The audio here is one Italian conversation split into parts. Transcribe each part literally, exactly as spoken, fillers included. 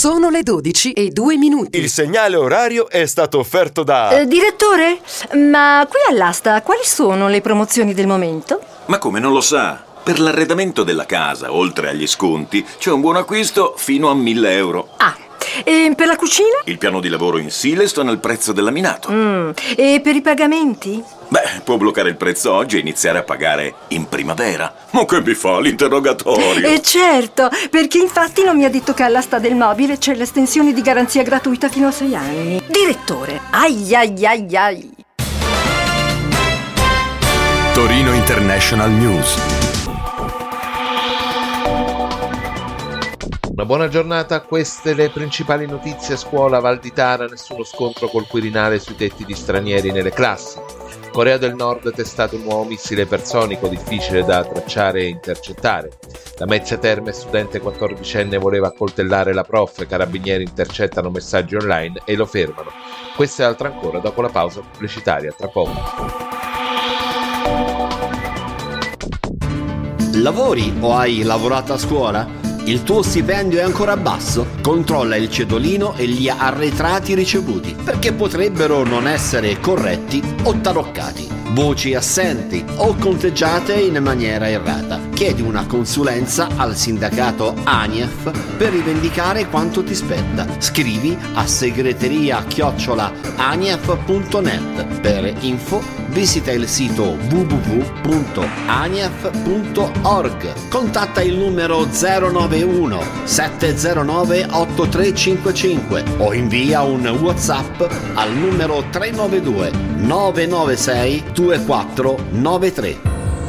Sono le dodici e due minuti. Il segnale orario è stato offerto da... Eh, direttore, ma qui all'asta quali sono le promozioni del momento? Ma come, non lo sa? Per l'arredamento della casa, oltre agli sconti, c'è un buon acquisto fino a mille euro. Ah, e per la cucina? Il piano di lavoro in Silestone al prezzo del laminato. Mm. E per i pagamenti? Beh, può bloccare il prezzo oggi e iniziare a pagare in primavera. Ma che mi fa l'interrogatorio? Eh certo, perché infatti non mi ha detto che all'asta del mobile c'è l'estensione di garanzia gratuita fino a sei anni. Direttore, ai ai ai ai. Torino International News. Una buona giornata, queste le principali notizie. A scuola Val di Tara, nessuno scontro col Quirinale sui tetti di stranieri nelle classi. Corea del Nord testato un nuovo missile ipersonico difficile da tracciare e intercettare. La Mezzia Terme, studente quattordicenne, voleva accoltellare la prof, carabinieri intercettano messaggi online e lo fermano. Questa e altra ancora dopo la pausa pubblicitaria, tra poco. Lavori o hai lavorato a scuola? Il tuo stipendio è ancora basso? Controlla il cedolino e gli arretrati ricevuti, perché potrebbero non essere corretti o taroccati. Voci assenti o conteggiate in maniera errata. Chiedi una consulenza al sindacato ANIEF per rivendicare quanto ti spetta. Scrivi a segreteria chiocciola anief punto net. Per info visita il sito w w w punto anief punto org. Contatta il numero zero nove uno sette zero nove otto tre cinque cinque o invia un WhatsApp al numero tre nove due nove nove sei due quattro nove tre.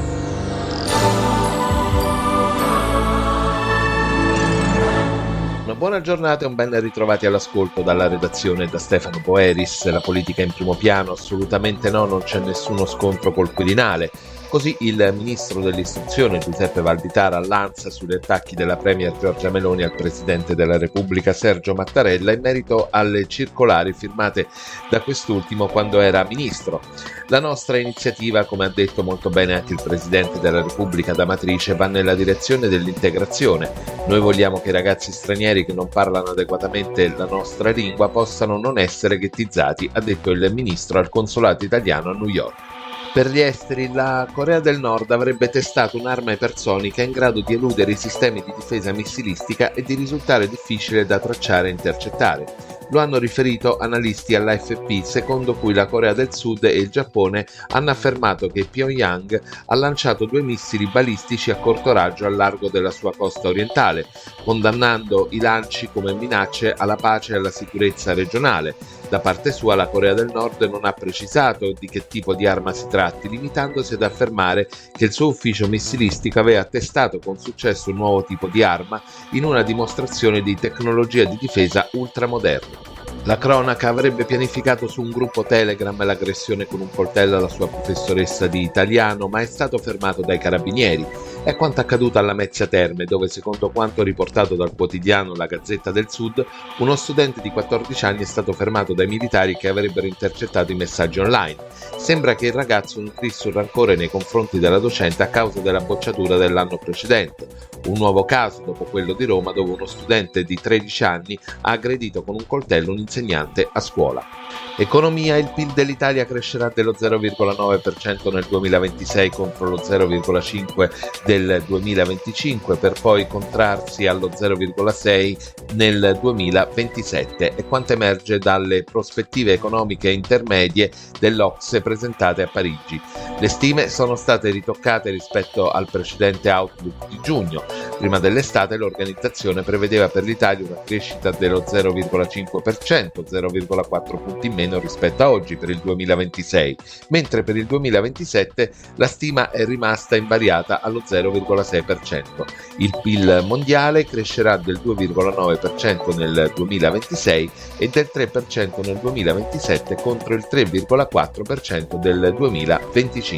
Una buona giornata e un ben ritrovati all'ascolto dalla redazione da Stefano Boeris. La politica in primo piano? Assolutamente no, non c'è nessuno scontro col Quirinale. Così il ministro dell'istruzione Giuseppe Valditara all'Ansa sugli attacchi della premier Giorgia Meloni al presidente della Repubblica Sergio Mattarella in merito alle circolari firmate da quest'ultimo quando era ministro. La nostra iniziativa, come ha detto molto bene anche il presidente della Repubblica D'Amatrice, va nella direzione dell'integrazione. Noi vogliamo che i ragazzi stranieri che non parlano adeguatamente la nostra lingua possano non essere ghettizzati, ha detto il ministro al consolato italiano a New York. Per gli esteri, la Corea del Nord avrebbe testato un'arma ipersonica in grado di eludere i sistemi di difesa missilistica e di risultare difficile da tracciare e intercettare. Lo hanno riferito analisti all'A F P, secondo cui la Corea del Sud e il Giappone hanno affermato che Pyongyang ha lanciato due missili balistici a corto raggio al largo della sua costa orientale, condannando i lanci come minacce alla pace e alla sicurezza regionale. Da parte sua la Corea del Nord non ha precisato di che tipo di arma si tratti, limitandosi ad affermare che il suo ufficio missilistico aveva testato con successo un nuovo tipo di arma in una dimostrazione di tecnologia di difesa ultramoderna. La cronaca avrebbe pianificato su un gruppo Telegram l'aggressione con un coltello alla sua professoressa di italiano, ma è stato fermato dai carabinieri. È quanto accaduto alla Mezzia Terme, dove, secondo quanto riportato dal quotidiano La Gazzetta del Sud, uno studente di quattordici anni è stato fermato dai militari che avrebbero intercettato i messaggi online. Sembra che il ragazzo nutrisse un rancore nei confronti della docente a causa della bocciatura dell'anno precedente. Un nuovo caso dopo quello di Roma, dove uno studente di tredici anni ha aggredito con un coltello un insegnante a scuola. Economia: il P I L dell'Italia crescerà dello zero virgola nove per cento nel duemilaventisei contro lo zero virgola cinque per cento del duemilaventicinque, per poi contrarsi allo zero virgola sei per cento nel duemilaventisette, è quanto emerge dalle prospettive economiche intermedie dell'O C S E presentate a Parigi. Le stime sono state ritoccate rispetto al precedente outlook di giugno. Prima dell'estate l'organizzazione prevedeva per l'Italia una crescita dello zero virgola cinque per cento, zero virgola quattro punti in meno rispetto a oggi per il duemilaventisei, mentre per il duemilaventisette la stima è rimasta invariata allo zero virgola sei per cento. Il P I L mondiale crescerà del due virgola nove per cento nel duemilaventisei e del tre per cento nel duemilaventisette contro il tre virgola quattro per cento del duemilaventicinque.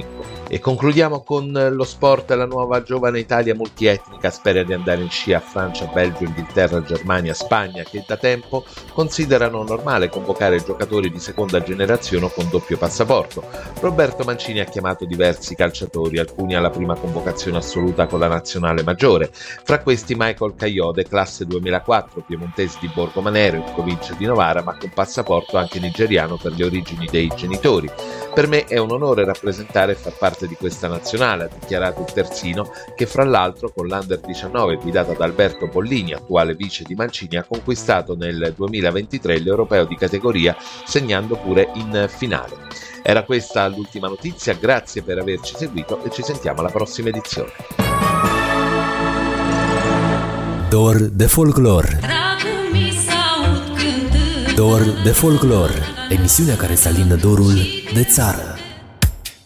E concludiamo con lo sport. La nuova giovane Italia multietnica spera di andare in sci a Francia, Belgio, Inghilterra, Germania, Spagna, che da tempo considerano normale convocare giocatori di seconda generazione o con doppio passaporto. Roberto Mancini ha chiamato diversi calciatori, alcuni alla prima convocazione assoluta con la nazionale maggiore. Fra questi Michael Kayode, classe duemilaquattro, piemontese di Borgomanero, in provincia di Novara, ma con passaporto anche nigeriano per le origini dei genitori. Per me è un onore rappresentare e far parte di questa nazionale, ha dichiarato il terzino, che fra l'altro con l'Under diciannove guidata da Alberto Bollini, attuale vice di Mancini, ha conquistato nel duemilaventitré l'Europeo di categoria, segnando pure in finale. Era questa l'ultima notizia, grazie per averci seguito e ci sentiamo alla prossima edizione. Dor de folclor. Dor de folclor, emisiunea care să alină dorul de țară.